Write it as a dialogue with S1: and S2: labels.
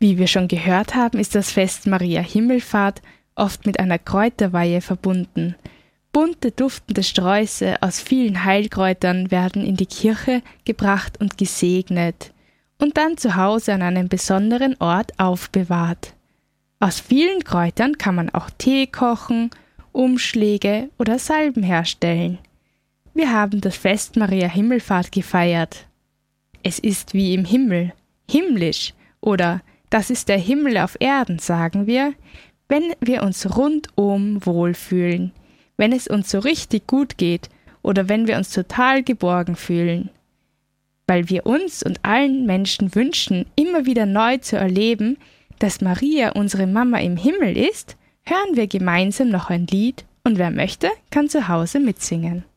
S1: Wie wir schon gehört haben, ist das Fest Maria Himmelfahrt oft mit einer Kräuterweihe verbunden. Bunte, duftende Sträuße aus vielen Heilkräutern werden in die Kirche gebracht und gesegnet und dann zu Hause an einem besonderen Ort aufbewahrt. Aus vielen Kräutern kann man auch Tee kochen, Umschläge oder Salben herstellen. Wir haben das Fest Maria Himmelfahrt gefeiert. Es ist wie im Himmel, himmlisch, oder das ist der Himmel auf Erden, sagen wir, wenn wir uns rundum wohlfühlen, wenn es uns so richtig gut geht oder wenn wir uns total geborgen fühlen. Weil wir uns und allen Menschen wünschen, immer wieder neu zu erleben, dass Maria unsere Mama im Himmel ist, hören wir gemeinsam noch ein Lied und wer möchte, kann zu Hause mitsingen.